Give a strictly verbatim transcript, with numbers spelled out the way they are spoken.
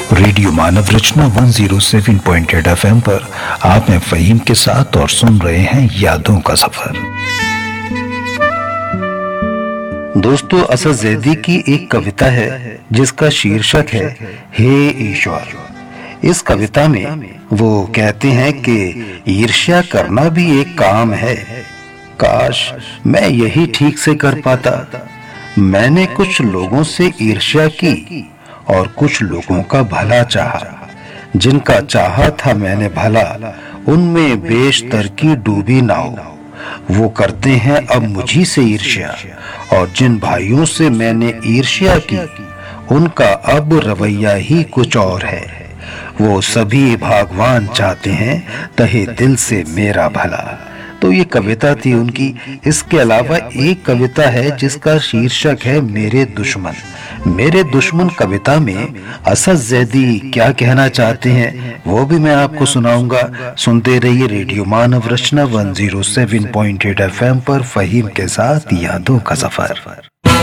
Radio मानव रचना एक सौ सात पॉइंट आठ एफएम पर आप हैं फहीम के साथ और सुन रहे हैं यादों का सफर। दोस्तों, असद ज़ैदी की एक कविता है जिसका शीर्षक है हे ईश्वर। इस कविता में वो कहते हैं कि ईर्ष्या करना भी एक काम है, काश मैं यही ठीक से कर पाता। मैंने कुछ लोगों से ईर्ष्या की और कुछ लोगों का भला चाहा। जिनका चाहा था मैंने भला, उनमें बेशतर की डूबी नाव। वो करते हैं अब मुझी से ईर्ष्या, और जिन भाइयों से मैंने ईर्ष्या की उनका अब रवैया ही कुछ और है। वो सभी भगवान चाहते हैं तहे दिल से मेरा भला। तो ये कविता थी उनकी। इसके अलावा एक कविता है जिसका शीर्षक है मेरे दुश्मन। मेरे दुश्मन कविता में असद ज़ैदी क्या कहना चाहते हैं वो भी मैं आपको सुनाऊंगा। सुनते रहिए रेडियो मानव रचना एक सौ सात पॉइंट आठ एफएम पर फहीम के साथ यादों का सफर।